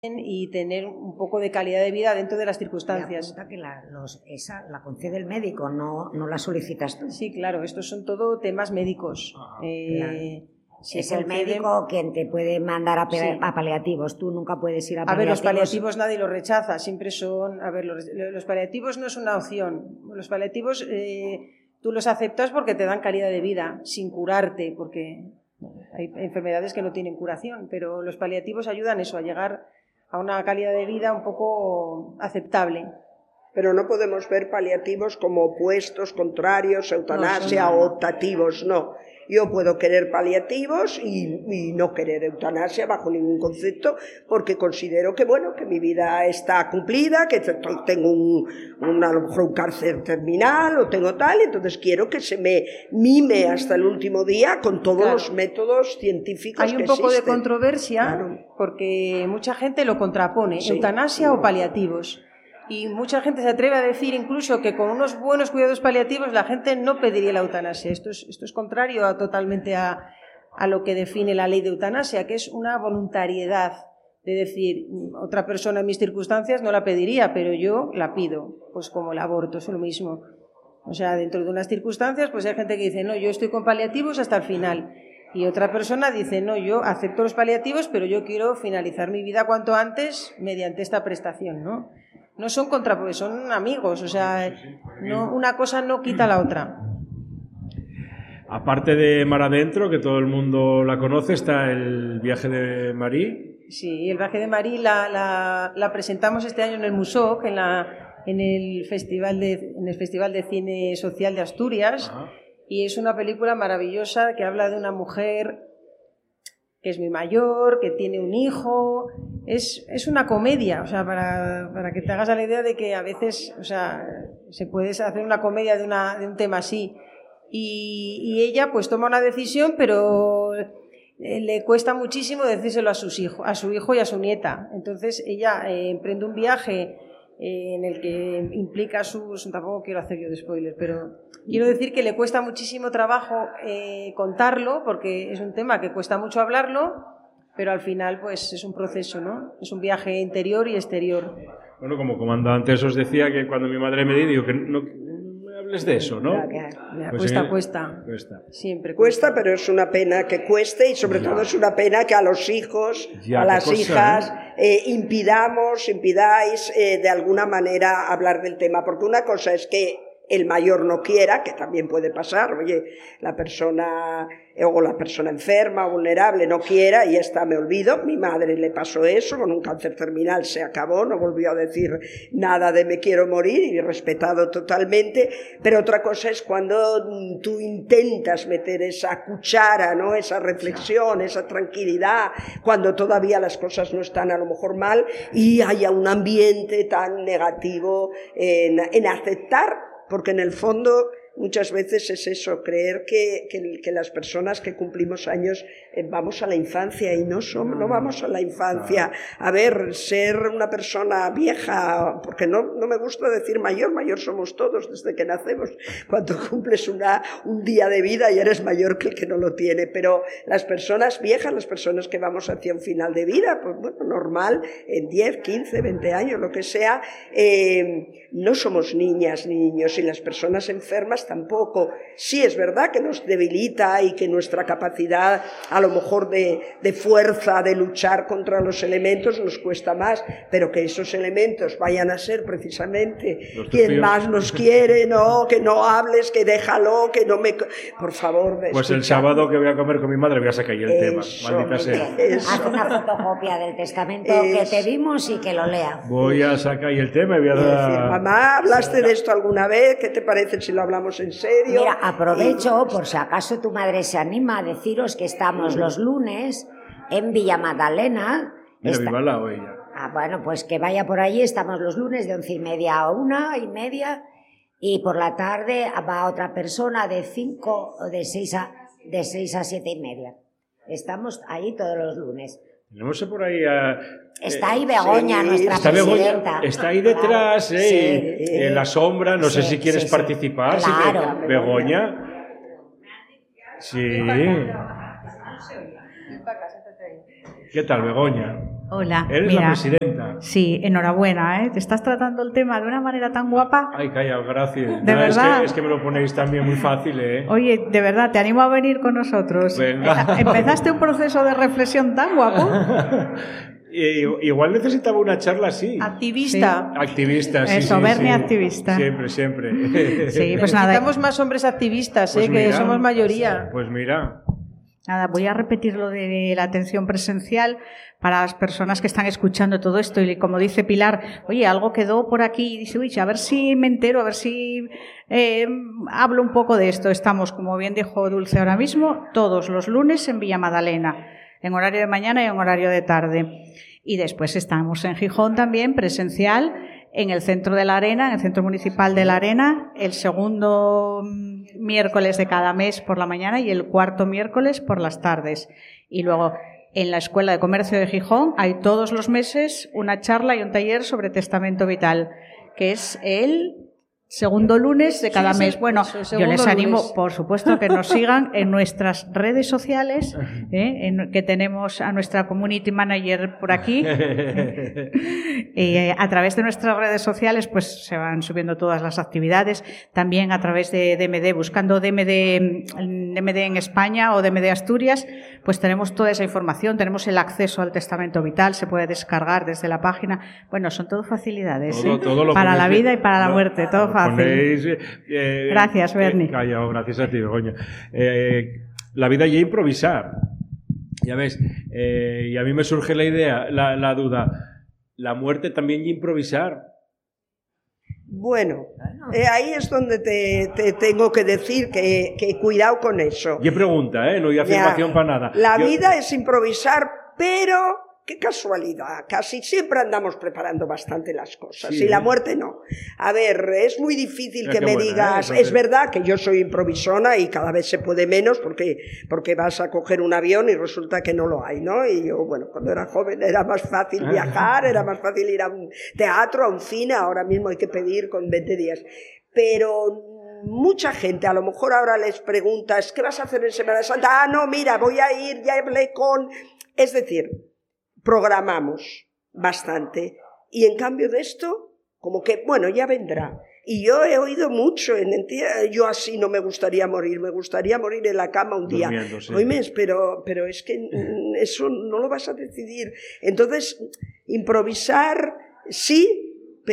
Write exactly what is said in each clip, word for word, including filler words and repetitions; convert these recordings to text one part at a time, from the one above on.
y tener un poco de calidad de vida dentro de las circunstancias. Que la, los, esa la concede el médico, no, no la solicitas tú. Sí, claro, estos son todo temas médicos. Ah, eh, claro. Si es el médico quien te puede mandar a, sí. a paliativos, tú nunca puedes ir a paliativos. A ver, los paliativos nadie los rechaza, siempre son... A ver, los, los paliativos no es una opción. Los paliativos eh, tú los aceptas porque te dan calidad de vida, sin curarte, porque hay enfermedades que no tienen curación, pero los paliativos ayudan eso, a llegar a una calidad de vida un poco aceptable. Pero no podemos ver paliativos como opuestos, contrarios, eutanasia no, o optativos, no. Yo puedo querer paliativos y, y no querer eutanasia bajo ningún concepto, porque considero que, bueno, que mi vida está cumplida, que tengo un, un, a lo mejor un cáncer terminal o tengo tal, entonces quiero que se me mime hasta el último día con todos claro. los métodos científicos que existen. Hay un poco de controversia, claro. porque mucha gente lo contrapone, sí. eutanasia sí. o paliativos. Y mucha gente se atreve a decir incluso que con unos buenos cuidados paliativos la gente no pediría la eutanasia. Esto es, esto es contrario a, totalmente a, a lo que define la ley de eutanasia, que es una voluntariedad. De decir, otra persona en mis circunstancias no la pediría, pero yo la pido. Pues como el aborto, es lo mismo. O sea, dentro de unas circunstancias, pues hay gente que dice, no, yo estoy con paliativos hasta el final. Y otra persona dice, no, yo acepto los paliativos, pero yo quiero finalizar mi vida cuanto antes mediante esta prestación, ¿no? No son contra, son amigos, o sea, no, una cosa no quita la otra. Aparte de Mar Adentro, que todo el mundo la conoce, está el viaje de Marí. Sí, el viaje de Marí la, la, la presentamos este año en el Musoc, en, la, en, el Festival de, en el Festival de Cine Social de Asturias. Ajá. Y es una película maravillosa que habla de una mujer que es muy mayor, que tiene un hijo, es, es una comedia, o sea, para, para que te hagas la idea de que a veces, o sea, se puede hacer una comedia de, una, de un tema así. Y, y ella pues toma una decisión, pero le cuesta muchísimo decírselo a sus hijos, a su hijo y a su nieta. Entonces ella eh, emprende un viaje eh, en el que implica sus... Tampoco quiero hacer yo de spoiler, pero quiero decir que le cuesta muchísimo trabajo eh, contarlo, porque es un tema que cuesta mucho hablarlo, pero al final pues es un proceso, ¿no? Es un viaje interior y exterior. Bueno, como comandante os decía que cuando mi madre me dijo que no... hables de eso, ¿no? Ya, ya, pues cuesta, sí, cuesta, cuesta. Siempre cuesta. Cuesta, pero es una pena que cueste y sobre ya. todo es una pena que a los hijos, ya, a las cosa, hijas, ¿eh? Eh, impidamos, impidáis eh, de alguna manera hablar del tema, porque una cosa es que el mayor no quiera, que también puede pasar, oye, la persona o la persona enferma, vulnerable, no quiera y esta me olvido. Mi madre le pasó eso, con un cáncer terminal se acabó, no volvió a decir nada de me quiero morir y respetado totalmente, pero otra cosa es cuando tú intentas meter esa cuchara, ¿no? Esa reflexión, esa tranquilidad, cuando todavía las cosas no están a lo mejor mal y haya un ambiente tan negativo en, en aceptar, porque en el fondo muchas veces es eso, creer que, que, que las personas que cumplimos años eh, vamos a la infancia y no somos, no vamos a la infancia. A ver, ser una persona vieja, porque no, no me gusta decir mayor, mayor somos todos desde que nacemos. Cuando cumples una, un día de vida y eres mayor que el que no lo tiene, pero las personas viejas, las personas que vamos hacia un final de vida, pues bueno, normal, en diez, quince, veinte años, lo que sea, eh, no somos niñas ni niños y las personas enfermas tampoco. Sí es verdad que nos debilita y que nuestra capacidad a lo mejor de, de fuerza, de luchar contra los elementos nos cuesta más, pero que esos elementos vayan a ser precisamente quien más nos quiere, no, que no hables, que déjalo, que no me... Por favor, pues escucha. El sábado que voy a comer con mi madre voy a sacar ahí el eso, tema, maldita sea. Haz una fotocopia del testamento eso. Que te dimos y que lo lea. Voy a sacar ahí el tema y voy a dar... Decir, mamá, ¿hablaste sí, de esto alguna vez? ¿Qué te parece si lo hablamos en serio? Mira, aprovecho, por si acaso tu madre se anima, a deciros que estamos los lunes en Villa Magdalena. Mira, Está... viva al lado ella. Ah, bueno, pues que vaya por allí, estamos los lunes de once y media a una y media, y por la tarde va otra persona de cinco, de seis a, de seis a siete y media. Estamos ahí todos los lunes. Tenemos por ahí a... Está ahí Begoña, sí, nuestra está presidenta. Begoña, está ahí detrás, claro, eh, sí, en la sombra. No sí, sé si quieres sí, participar. Claro. Si te... Begoña. Sí. ¿Qué tal, Begoña? Hola. Eres mira, la presidenta. Sí, enhorabuena, ¿eh? Te estás tratando el tema de una manera tan guapa. Ay, calla, gracias. De no, verdad. Es que, es que me lo ponéis también muy fácil, ¿eh? Oye, de verdad, te animo a venir con nosotros. Venga. Empezaste un proceso de reflexión tan guapo. Igual necesitaba una charla así. Activista. Sí. Activista, sí. Eso, sí, Bernie sí. activista. Siempre, siempre. Sí, pues nada. Necesitamos más hombres activistas, Pues ¿eh? mira, que somos mayoría. Pues mira. Nada, voy a repetir lo de la atención presencial para las personas que están escuchando todo esto. Y como dice Pilar, oye, algo quedó por aquí. Y dice, uy, a ver si me entero, a ver si eh, hablo un poco de esto. Estamos, como bien dijo Dulce ahora mismo, todos los lunes en Villa Madalena, en horario de mañana y en horario de tarde. Y después estamos en Gijón también, presencial, en el centro de la Arena, en el centro municipal de la Arena, el segundo miércoles de cada mes por la mañana y el cuarto miércoles por las tardes. Y luego en la Escuela de Comercio de Gijón hay todos los meses una charla y un taller sobre testamento vital, que es el segundo lunes de cada Sí, mes. sí, Bueno, eso, yo les animo, lunes. por supuesto, que nos sigan en nuestras redes sociales, ¿eh? en, que tenemos a nuestra community manager por aquí. ¿eh? Y eh, a través de nuestras redes sociales pues se van subiendo todas las actividades. También a través de D M D, buscando D M D, D M D en España o D M D Asturias, pues tenemos toda esa información. Tenemos el acceso al testamento vital, se puede descargar desde la página. Bueno, son todo facilidades, Todo, ¿eh? todo lo para la ponéis, vida y para la lo, muerte, todo lo fácil. Ponéis, eh, Gracias, Bernie. Eh, calla, gracias a ti, Begoña. Eh, la vida y improvisar. Ya ves, eh, y a mí me surge la idea, la, la duda, la muerte también y improvisar. Bueno, eh, ahí es donde te, te tengo que decir que, que cuidado con eso. Y pregunta, ¿eh? No hay afirmación Ya, para nada. La Yo... vida es improvisar, pero qué casualidad, casi siempre andamos preparando bastante las cosas, Sí, y la ¿eh? muerte no. A ver, es muy difícil Mira que qué me buena, digas, ¿eh? Entonces... es verdad que yo soy improvisona y cada vez se puede menos porque, porque vas a coger un avión y resulta que no lo hay, ¿no? Y yo, bueno, cuando era joven era más fácil viajar, era más fácil ir a un teatro, a un cine, ahora mismo hay que pedir con veinte días. Pero mucha gente, a lo mejor ahora les preguntas, ¿qué vas a hacer en Semana Santa? Ah, no, mira, voy a ir, ya hablé con... Es decir, programamos bastante y en cambio de esto, como que, bueno, ya vendrá. Y yo he oído mucho, en, en, yo así no me gustaría morir, me gustaría morir en la cama un día. Sí. Oíme, pero, pero es que eso no lo vas a decidir. Entonces, improvisar, sí,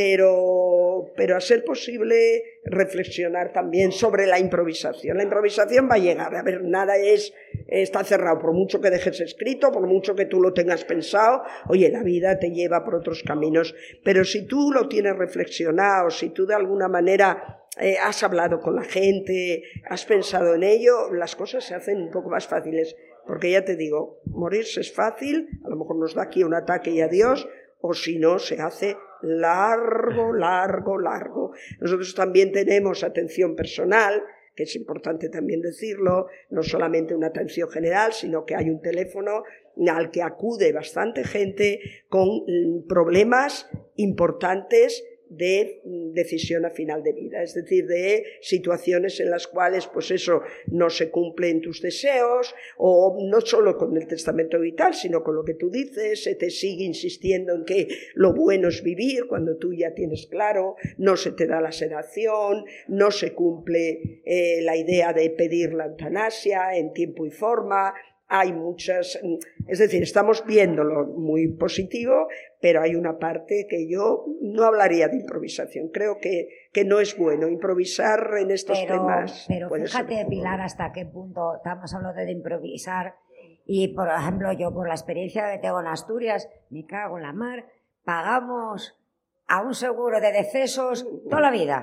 pero, pero a ser posible reflexionar también sobre la improvisación. La improvisación va a llegar, a ver, nada es, está cerrado, por mucho que dejes escrito, por mucho que tú lo tengas pensado, oye, la vida te lleva por otros caminos, pero si tú lo tienes reflexionado, si tú de alguna manera eh, has hablado con la gente, has pensado en ello, las cosas se hacen un poco más fáciles, porque ya te digo, morirse es fácil, a lo mejor nos da aquí un ataque y adiós, o si no, se hace largo, largo, largo. Nosotros también tenemos atención personal, que es importante también decirlo, no solamente una atención general, sino que hay un teléfono al que acude bastante gente con problemas importantes de decisión a final de vida, es decir, de situaciones en las cuales pues eso no se cumplen tus deseos, o no solo con el testamento vital, sino con lo que tú dices, se te sigue insistiendo en que lo bueno es vivir cuando tú ya tienes claro, no se te da la sedación, no se cumple eh, la idea de pedir la eutanasia en tiempo y forma. Hay muchas, es decir, estamos viéndolo muy positivo, pero hay una parte que yo no hablaría de improvisación. Creo que, que no es bueno improvisar en estos pero, temas. Pero fíjate, Pilar, hasta qué punto estamos hablando de improvisar. Y, por ejemplo, yo por la experiencia que tengo en Asturias, me cago en la mar, pagamos a un seguro de decesos toda la vida.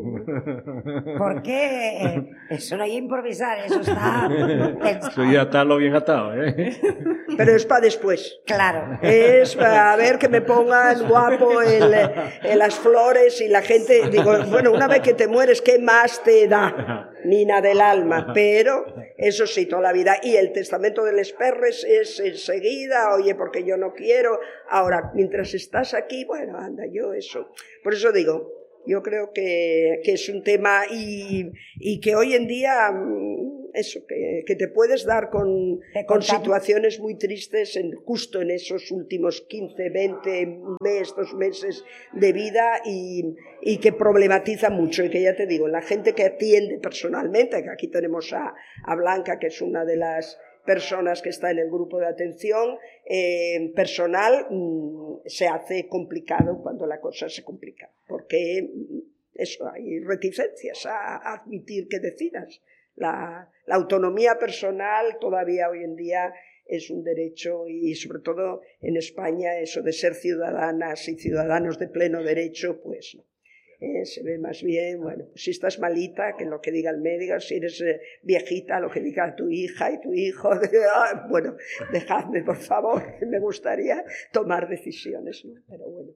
¿Por qué? Eso no hay improvisar, eso está pensado. Eso ya está lo bien atado, ¿eh? Pero es para después. Claro. Es para ver que me pongan guapo en, en las flores y la gente... Digo, bueno, una vez que te mueres, ¿qué más te da? Nina del alma. Pero eso sí, toda la vida. Y el testamento de les perres es enseguida, oye, porque yo no quiero. Ahora, mientras estás aquí, bueno, anda, yo eso. Por eso digo, yo creo que, que es un tema y, y que hoy en día eso, que, que te puedes dar con, con situaciones muy tristes en, justo en esos últimos quince, veinte, un mes, dos meses de vida y, y que problematiza mucho. Y que ya te digo, la gente que atiende personalmente, que aquí tenemos a, a Blanca, que es una de las personas que está en el grupo de atención eh, personal, mmm, se hace complicado cuando la cosa se complica, porque eso, hay reticencias a, a admitir que decidas. La, la autonomía personal todavía hoy en día es un derecho y sobre todo en España eso de ser ciudadanas y ciudadanos de pleno derecho, pues no. Eh, se ve más bien, bueno, pues si estás malita, que lo que diga el médico, si eres eh, viejita, lo que diga tu hija y tu hijo, ah, bueno, dejadme por favor, que me gustaría tomar decisiones, ¿no? Pero bueno.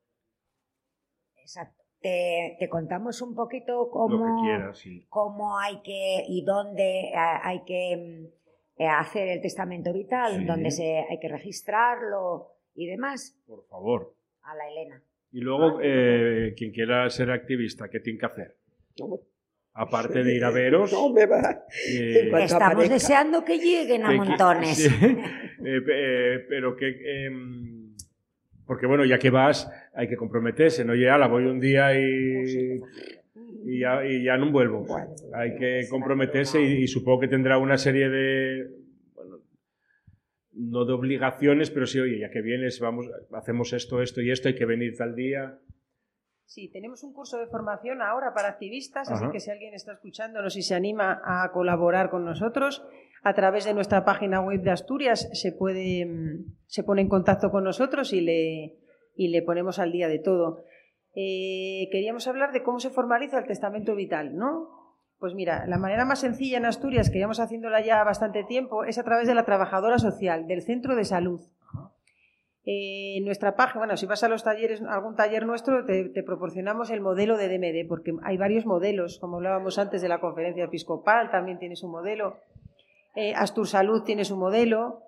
Exacto. Te, te contamos un poquito cómo, lo que quieras, sí. cómo hay que y dónde hay que eh, hacer el testamento vital, sí. Dónde se, hay que registrarlo y demás. Por favor. A la Elena. Y luego, eh, quien quiera ser activista, ¿qué tiene que hacer? No, aparte de ir a veros. No me va. Eh, estamos deseando que lleguen a que, montones. Sí, eh, eh, pero que. Eh, porque bueno, ya que vas, hay que comprometerse, no ya la voy un día y. Y ya, y ya no vuelvo. Hay que comprometerse y, y supongo que tendrá una serie de. Bueno, no de obligaciones, pero sí, oye, ya que vienes, vamos, hacemos esto, esto y esto, hay que venir tal día. Sí, tenemos un curso de formación ahora para activistas, Ajá. así que si alguien está escuchándonos y se anima a colaborar con nosotros, a través de nuestra página web de Asturias se puede, se pone en contacto con nosotros y le, y le ponemos al día de todo. Eh, queríamos hablar de cómo se formaliza el testamento vital, ¿no? Pues mira, la manera más sencilla en Asturias, que llevamos haciéndola ya bastante tiempo, es a través de la trabajadora social, del centro de salud. En eh, nuestra página, bueno, si vas a los talleres, algún taller nuestro, te, te proporcionamos el modelo de D M D, porque hay varios modelos, como hablábamos antes de la conferencia episcopal, también tiene su modelo. Eh, Astur Salud tiene su modelo.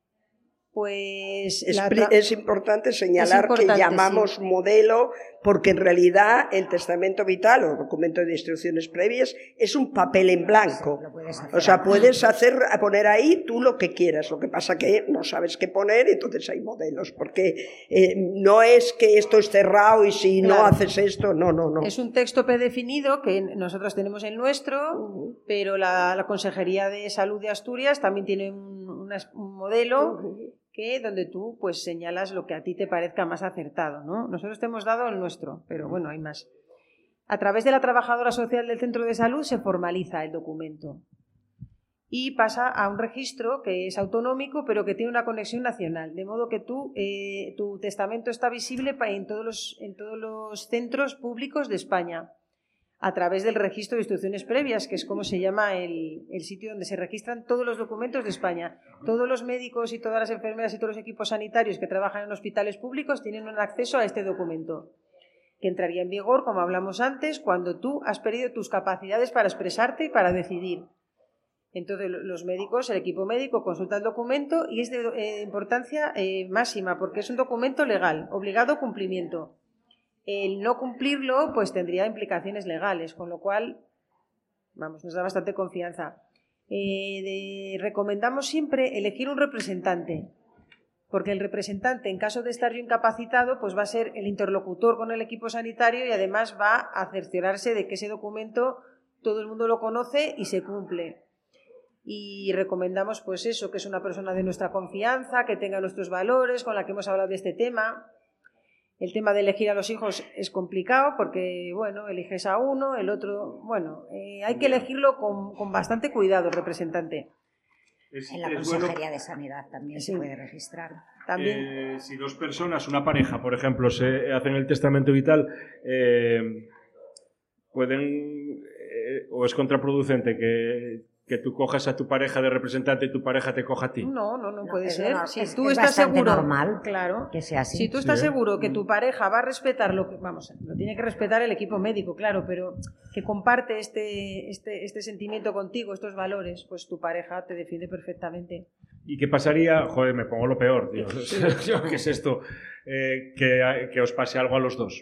Pues es, tra- es importante señalar es importante, que llamamos sí. modelo porque en realidad el testamento vital o documento de instrucciones previas es un papel en blanco. O sea, puedes hacer, poner ahí tú lo que quieras. Lo que pasa que no sabes qué poner, entonces hay modelos. Porque eh, no es que esto es cerrado y si claro. no haces esto, no, no, no. Es un texto predefinido que nosotros tenemos el nuestro, uh-huh. pero la, la Consejería de Salud de Asturias también tiene un, una, un modelo uh-huh. que donde tú pues señalas lo que a ti te parezca más acertado, ¿no? Nosotros te hemos dado el nuestro, pero bueno, hay más. A través de la trabajadora social del centro de salud se formaliza el documento y pasa a un registro que es autonómico, pero que tiene una conexión nacional, de modo que tú, eh, tu testamento está visible en todos los, en todos los centros públicos de España, a través del registro de instrucciones previas, que es como se llama el, el sitio donde se registran todos los documentos de España. Todos los médicos y todas las enfermeras y todos los equipos sanitarios que trabajan en hospitales públicos tienen un acceso a este documento, que entraría en vigor, como hablamos antes, cuando tú has perdido tus capacidades para expresarte y para decidir. Entonces los médicos, el equipo médico consulta el documento y es de eh, importancia eh, máxima, porque es un documento legal, obligado a cumplimiento. El no cumplirlo pues tendría implicaciones legales, con lo cual vamos, nos da bastante confianza. Eh, de, recomendamos siempre elegir un representante, porque el representante, en caso de estar yo incapacitado, pues va a ser el interlocutor con el equipo sanitario y además va a cerciorarse de que ese documento todo el mundo lo conoce y se cumple. Y recomendamos pues eso, que es una persona de nuestra confianza, que tenga nuestros valores, con la que hemos hablado de este tema. El tema de elegir a los hijos es complicado porque, bueno, eliges a uno, el otro... Bueno, eh, hay que elegirlo con, con bastante cuidado, el representante. Es, en la Consejería bueno, de Sanidad también sí. se puede registrar. También. Eh, si dos personas, una pareja, por ejemplo, se hacen el testamento vital, eh, pueden... Eh, o es contraproducente que... que tú cojas a tu pareja de representante y tu pareja te coja a ti. No, no, no, no puede ser. No, si es, tú es estás seguro, normal claro, que sea así. Si tú estás sí, seguro que tu pareja va a respetar lo que, vamos, lo tiene que respetar el equipo médico, claro, pero que comparte este, este, este sentimiento contigo, estos valores, pues tu pareja te defiende perfectamente. ¿Y qué pasaría? Joder, me pongo lo peor, tío. ¿Qué es esto? Eh, que, que os pase algo a los dos.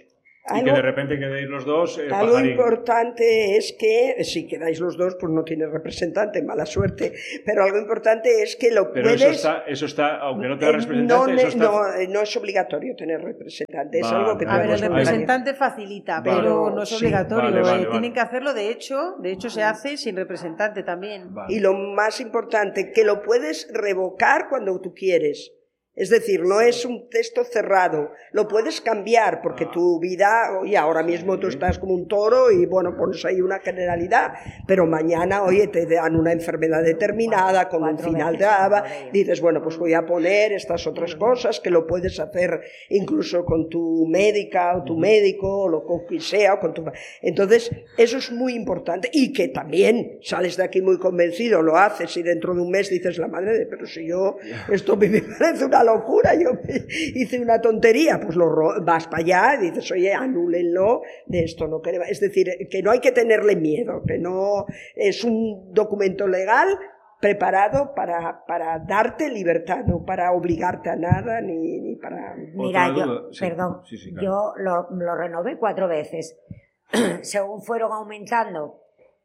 y que de repente quedéis los dos. Eh, algo pajarín. Importante es que, si quedáis los dos, pues no tienes representante, mala suerte. Pero algo importante es que lo pero puedes. Eso está, eso está, aunque no tenga representante. No, eso está... no, no es obligatorio tener representante. Vale, es algo que a ver, el representante facilita, vale, pero no es obligatorio. Sí, vale, vale, eh, vale. Tienen que hacerlo, de hecho, de hecho se hace sin representante también. Vale. Y lo más importante, que lo puedes revocar cuando tú quieres. Es decir, no es un texto cerrado, lo puedes cambiar porque tu vida, oye, ahora mismo tú estás como un toro y bueno, pones ahí una generalidad, pero mañana, oye, te dan una enfermedad determinada con un final de aba, dices, bueno, pues voy a poner estas otras cosas que lo puedes hacer incluso con tu médica o tu médico o lo que sea, o con tu... Entonces, eso es muy importante y que también sales de aquí muy convencido, lo haces y dentro de un mes dices, la madre de, pero si yo, esto me parece una locura, yo hice una tontería, pues lo vas para allá y dices, oye, anúlenlo, de esto no queremos. Es decir, que no hay que tenerle miedo, que no es un documento legal preparado para, para darte libertad, no para obligarte a nada, ni, ni para... Mira, yo, sí, perdón, sí, sí, claro. yo lo, lo renové cuatro veces. Según fueron aumentando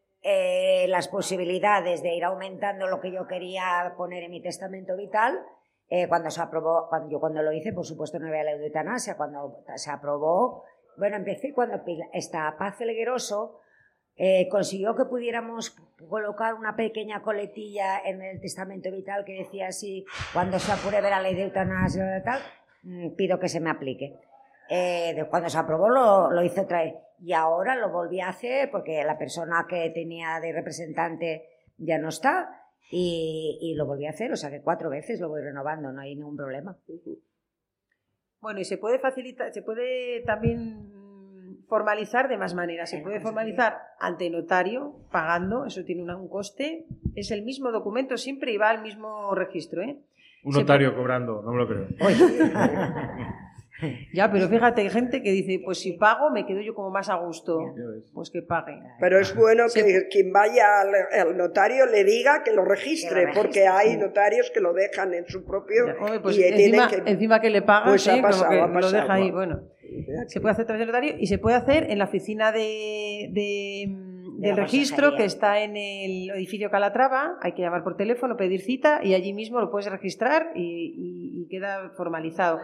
eh, las posibilidades de ir aumentando lo que yo quería poner en mi testamento vital, Eh, cuando se aprobó, cuando yo cuando lo hice, por supuesto no había ley de eutanasia, cuando se aprobó, bueno, empecé cuando esta Paz Felgueroso eh, consiguió que pudiéramos colocar una pequeña coletilla en el testamento vital que decía así, cuando se apruebe la ley de eutanasia y tal, pido que se me aplique. Eh, de cuando se aprobó lo, lo hice otra vez y ahora lo volví a hacer porque la persona que tenía de representante ya no está. Y, y lo volví a hacer, o sea que cuatro veces lo voy renovando, no hay ningún problema. Bueno, y se puede facilitar, se puede también formalizar de más maneras. Se puede formalizar ante notario, pagando, eso tiene un coste, es el mismo documento siempre y va al mismo registro, ¿eh? Un notario puede... cobrando, no me lo creo. Ya, pero fíjate, hay gente que dice, pues si pago me quedo yo como más a gusto, pues que pague. Pero es bueno que sí. Quien vaya al, al notario le diga que lo registre, que lo registre porque hay sí. notarios que lo dejan en su propio... Ya, hombre, pues y encima, que, encima que le pagan, pues ¿sí? ha pasado, como que ha pasado, lo deja ahí, bueno. bueno. Se puede hacer a través del notario y se puede hacer en la oficina de... de del registro que está en el edificio Calatrava, hay que llamar por teléfono, pedir cita y allí mismo lo puedes registrar y, y, y queda formalizado.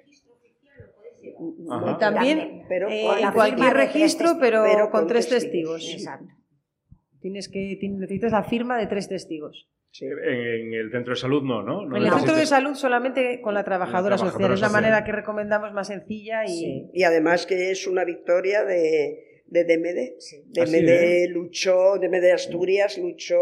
Ajá. Y también pero eh, en cualquier registro, pero, pero con, con tres testigos. testigos. Exacto. Tienes que tienes, necesitas la firma de tres testigos. Sí. En, en el centro de salud no, ¿no? no en el centro de salud solamente con la trabajadora, la trabajadora social. social. Es la manera que recomendamos más sencilla y... Sí. Y además que es una victoria de, de D M D. Sí. D M D ¿eh? luchó, D M D Asturias luchó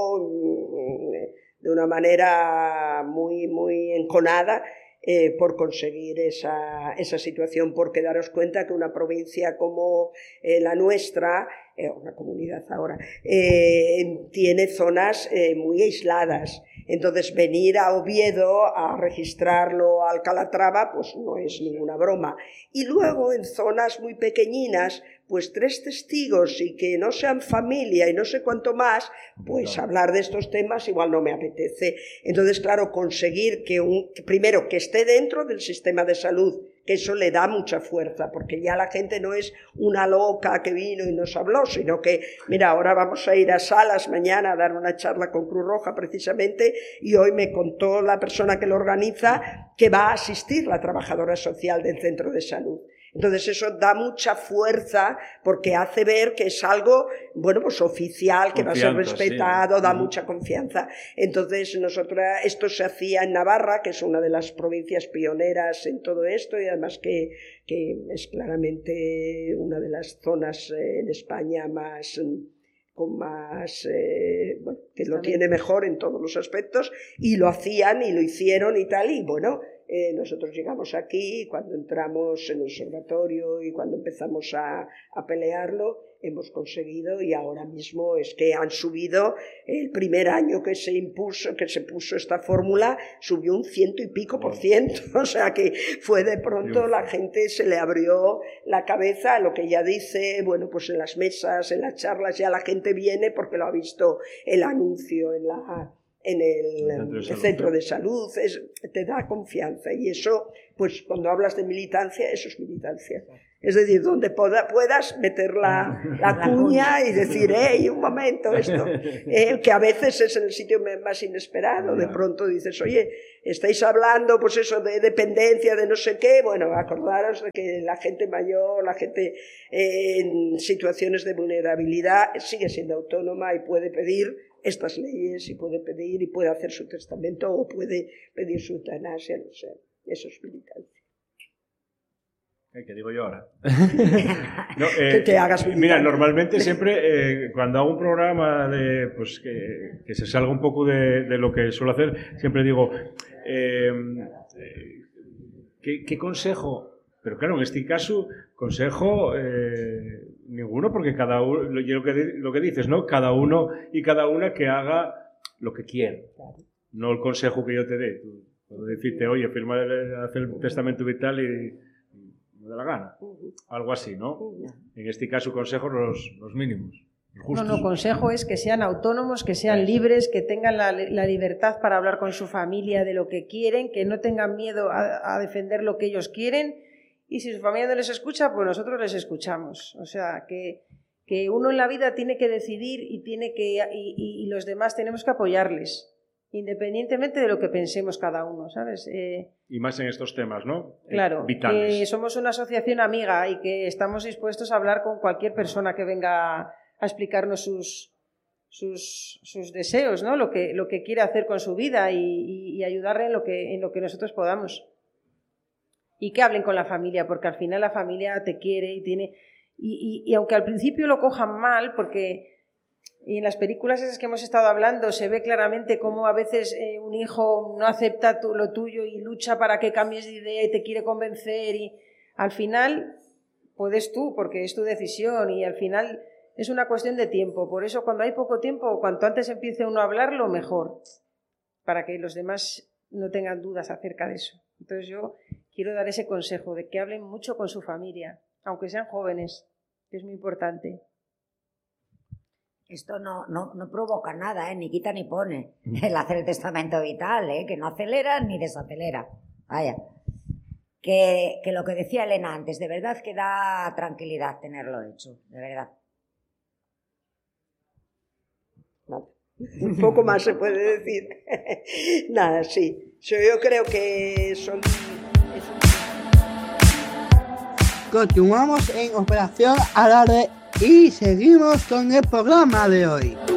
de una manera muy, muy enconada Eh, por conseguir esa, esa situación, porque daros cuenta que una provincia como eh, la nuestra, eh, una comunidad ahora, eh, tiene zonas eh, muy aisladas. Entonces venir a Oviedo a registrarlo al Calatrava pues no es ninguna broma. Y luego en zonas muy pequeñinas, pues tres testigos y que no sean familia y no sé cuánto más, pues claro. Hablar de estos temas igual no me apetece. Entonces, claro, conseguir que un, primero que esté dentro del sistema de salud, que eso le da mucha fuerza, porque ya la gente no es una loca que vino y nos habló, sino que, mira, ahora vamos a ir a Salas mañana a dar una charla con Cruz Roja precisamente, y hoy me contó la persona que lo organiza que va a asistir la trabajadora social del centro de salud. Entonces eso da mucha fuerza porque hace ver que es algo, bueno, pues oficial, que Confianza, va a ser respetado, sí. Da uh-huh. mucha confianza. Entonces nosotros, esto se hacía en Navarra, que es una de las provincias pioneras en todo esto y además que, que es claramente una de las zonas eh, en España más... con más, eh, bueno, que lo tiene mejor en todos los aspectos, y lo hacían y lo hicieron y tal, y bueno, eh, nosotros llegamos aquí, cuando entramos en el observatorio y cuando empezamos a, a pelearlo, hemos conseguido, y ahora mismo es que han subido, el primer año que se impuso, que se puso esta fórmula, subió un ciento y pico por ciento, o sea que fue de pronto, la gente se le abrió la cabeza a lo que ya dice, bueno, pues en las mesas, en las charlas, ya la gente viene porque lo ha visto el anuncio en la... en el, el, centro, de el centro de salud, es, te da confianza. Y eso, pues cuando hablas de militancia, eso es militancia. Es decir, donde poda, puedas meter la, la cuña y decir, hey, un momento, esto. Eh, que a veces es en el sitio más inesperado. De pronto dices, oye, estáis hablando, pues eso, de dependencia, de no sé qué. Bueno, acordaros de que la gente mayor, la gente eh, en situaciones de vulnerabilidad sigue siendo autónoma y puede pedir estas leyes y puede pedir y puede hacer su testamento o puede pedir su eutanasia, no sé. Eso es militancia. ¿Qué digo yo ahora? no, eh, que te hagas militante. Mira, normalmente siempre eh, cuando hago un programa de, pues, que, que se salga un poco de, de lo que suelo hacer, siempre digo, eh, eh, ¿qué, ¿qué consejo? Pero claro, en este caso, consejo eh, ninguno, porque cada uno, lo, lo, que, lo que dices, ¿no? Cada uno y cada una que haga lo que quiere. No el consejo que yo te dé. Tú, puedo decirte, oye, firma, hacer el testamento vital y me da la gana. Algo así, ¿no? En este caso, consejos los, los mínimos. Los justos. No, no, consejo es que sean autónomos, que sean libres, que tengan la, la libertad para hablar con su familia de lo que quieren, que no tengan miedo a, a defender lo que ellos quieren. Y si su familia no les escucha, pues nosotros les escuchamos. O sea, que, que uno en la vida tiene que decidir y, tiene que, y, y, y los demás tenemos que apoyarles, independientemente de lo que pensemos cada uno, ¿sabes? Eh, y más en estos temas, ¿no? Claro, eh, vitales. Que somos una asociación amiga y que estamos dispuestos a hablar con cualquier persona que venga a explicarnos sus, sus, sus deseos, ¿no? Lo que, lo que quiere hacer con su vida y, y, y ayudarle en lo que, en lo que nosotros podamos. Y que hablen con la familia, porque al final la familia te quiere y tiene... Y, y, y aunque al principio lo cojan mal, porque y en las películas esas que hemos estado hablando se ve claramente cómo a veces eh, un hijo no acepta tu, lo tuyo y lucha para que cambies de idea y te quiere convencer y al final puedes tú, porque es tu decisión y al final es una cuestión de tiempo. Por eso cuando hay poco tiempo, cuanto antes empiece uno a hablarlo, mejor, para que los demás no tengan dudas acerca de eso. Entonces yo quiero dar ese consejo de que hablen mucho con su familia, aunque sean jóvenes, que es muy importante. Esto no, no, no provoca nada, ¿eh? Ni quita ni pone el hacer el testamento vital, ¿eh? Que no acelera ni desacelera. Vaya. Que, que lo que decía Elena antes, de verdad que da tranquilidad tenerlo hecho, de verdad. No. Un poco más se puede decir. Nada, sí. Yo creo que son... Continuamos en Operación Alarde y seguimos con el programa de hoy.